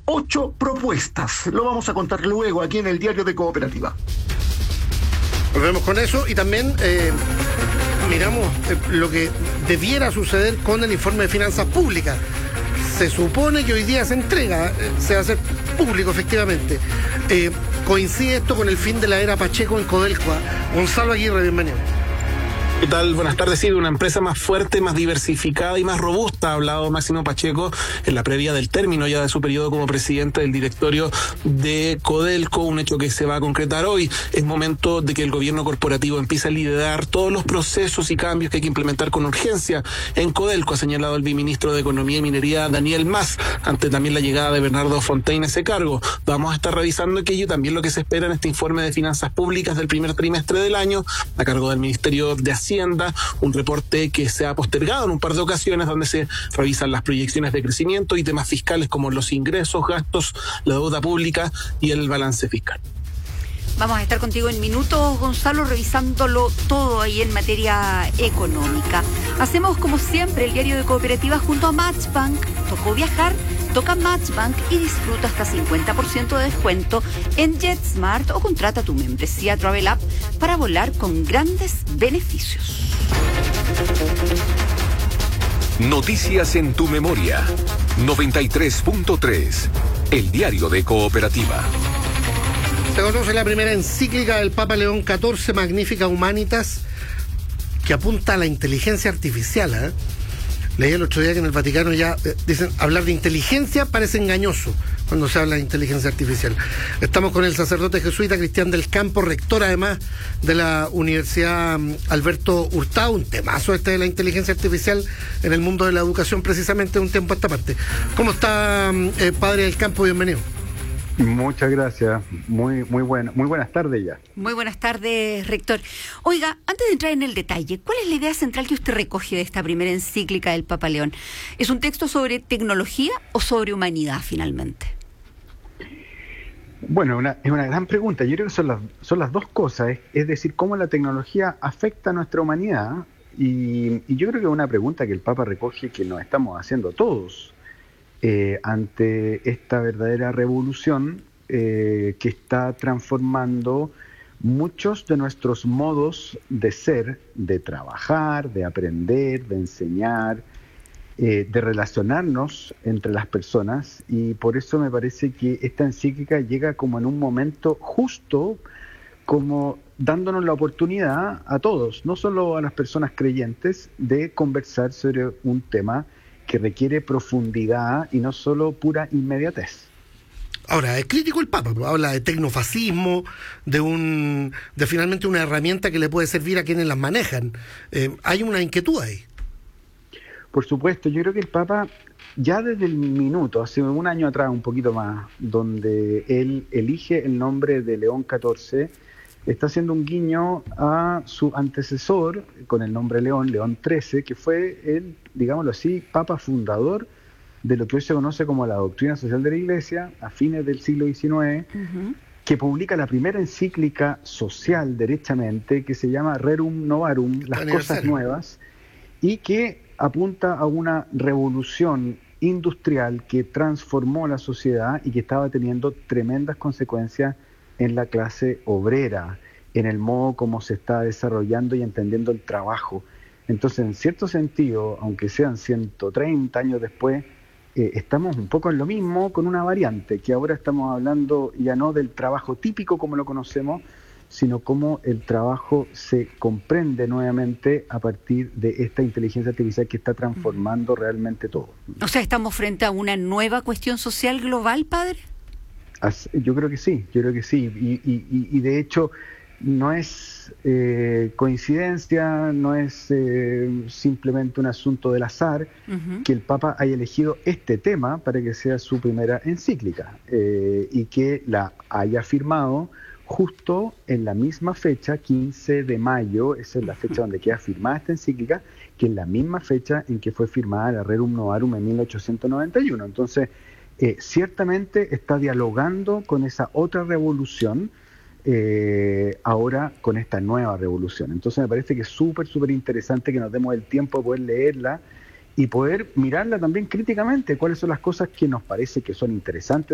8 propuestas. Lo vamos a contar luego aquí en el Diario de Cooperativa. Volvemos con eso y también miramos lo que debiera suceder con el informe de finanzas públicas. Se supone que hoy día se entrega, se va a hacer público efectivamente. Coincide esto con el fin de la era Pacheco en Codelco. Gonzalo Aguirre, bienvenido. ¿Qué tal? Buenas tardes. Sí, de una empresa más fuerte, más diversificada y más robusta, ha hablado Máximo Pacheco en la previa del término ya de su periodo como presidente del directorio de Codelco, un hecho que se va a concretar hoy. Es momento de que el gobierno corporativo empiece a liderar todos los procesos y cambios que hay que implementar con urgencia en Codelco, ha señalado el viceministro de Economía y Minería, Daniel Mas, ante también la llegada de Bernardo Fontaine a ese cargo. Vamos a estar revisando aquello y también lo que se espera en este informe de finanzas públicas del primer trimestre del año, a cargo del Ministerio de Hacienda, un reporte que se ha postergado en un par de ocasiones, donde se revisan las proyecciones de crecimiento y temas fiscales como los ingresos, gastos, la deuda pública y el balance fiscal. Vamos a estar contigo en minutos, Gonzalo, revisándolo todo ahí en materia económica. Hacemos como siempre el Diario de Cooperativas junto a Matchbank. Tocó viajar, toca Matchbank y disfruta hasta 50% de descuento en JetSmart o contrata tu membresía Travel App para volar con grandes beneficios. Noticias en tu memoria. 93.3. El Diario de Cooperativa. Se conoce la primera encíclica del Papa León XIV, Magnificat Humanitas, que apunta a la inteligencia artificial. Leí el otro día que en el Vaticano ya dicen, hablar de inteligencia parece engañoso cuando se habla de inteligencia artificial. Estamos con el sacerdote jesuita Cristian del Campo, rector además de la Universidad Alberto Hurtado, un temazo de la inteligencia artificial en el mundo de la educación precisamente de un tiempo a esta parte. ¿Cómo está, padre del Campo? Bienvenido. Muchas gracias, muy buenas tardes ya. Muy buenas tardes, rector. Oiga, antes de entrar en el detalle, ¿cuál es la idea central que usted recoge de esta primera encíclica del Papa León? ¿Es un texto sobre tecnología o sobre humanidad finalmente? Bueno, es una gran pregunta. Yo creo que son las dos cosas, es decir, cómo la tecnología afecta a nuestra humanidad y yo creo que es una pregunta que el Papa recoge que nos estamos haciendo todos. Ante esta verdadera revolución que está transformando muchos de nuestros modos de ser, de trabajar, de aprender, de enseñar, de relacionarnos entre las personas, y por eso me parece que esta encíclica llega como en un momento justo, como dándonos la oportunidad a todos, no solo a las personas creyentes, de conversar sobre un tema que requiere profundidad y no solo pura inmediatez. Ahora, es crítico el Papa, habla de tecnofascismo, de finalmente una herramienta que le puede servir a quienes las manejan. Hay una inquietud ahí. Por supuesto, yo creo que el Papa, ya desde el minuto, hace un año atrás, un poquito más, donde él elige el nombre de León XIV, está haciendo un guiño a su antecesor con el nombre León XIII, que fue el, digámoslo así, papa fundador de lo que hoy se conoce como la doctrina social de la Iglesia, a fines del siglo XIX, que publica la primera encíclica social, derechamente, que se llama Rerum Novarum, las cosas nuevas, y que apunta a una revolución industrial que transformó la sociedad y que estaba teniendo tremendas consecuencias en la clase obrera, en el modo como se está desarrollando y entendiendo el trabajo. Entonces, en cierto sentido, aunque sean 130 años después, estamos un poco en lo mismo, con una variante, que ahora estamos hablando ya no del trabajo típico como lo conocemos, sino cómo el trabajo se comprende nuevamente a partir de esta inteligencia artificial que está transformando realmente todo. O sea, ¿estamos frente a una nueva cuestión social global, padre? Yo creo que sí, y de hecho no es coincidencia, no es simplemente un asunto del azar que el Papa haya elegido este tema para que sea su primera encíclica y que la haya firmado justo en la misma fecha, 15 de mayo, esa es la fecha donde queda firmada esta encíclica, que es la misma fecha en que fue firmada la Rerum Novarum en 1891. Entonces, ciertamente está dialogando con esa otra revolución, ahora con esta nueva revolución. Entonces me parece que es súper interesante que nos demos el tiempo de poder leerla y poder mirarla también críticamente, cuáles son las cosas que nos parece que son interesantes